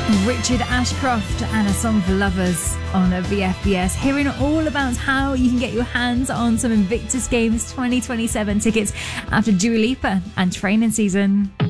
Richard Ashcroft and a song for lovers on a VFBS. Hearing all about how you can get your hands on some Invictus Games 2027 tickets after Dua Lipa and training season.